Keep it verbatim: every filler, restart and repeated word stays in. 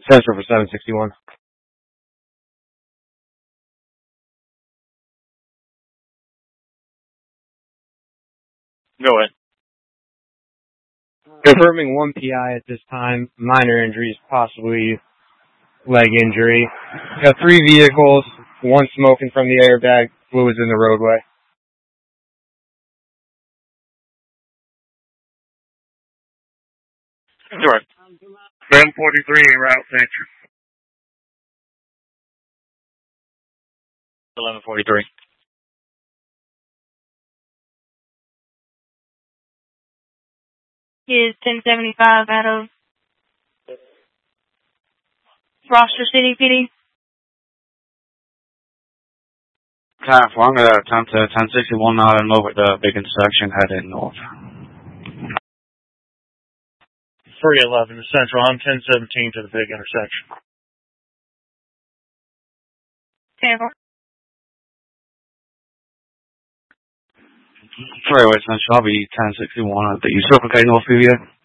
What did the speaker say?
Central for seven sixty-one. Go ahead. Confirming one P I at this time. Minor injuries, possibly leg injury. Got three vehicles, one smoking from the airbag, fluids in the roadway. Correct. eleven forty-three en route Central. eleven forty-three. Is ten seventy-five out of Foster City P D. ten four, I'm going to attempt to ten sixty-one out and over at the big intersection heading north. three eleven to Central. I'm ten seventeen to the big intersection. ten four. three oh eight Central, I'll be ten sixty-one at the East Circle K North of you.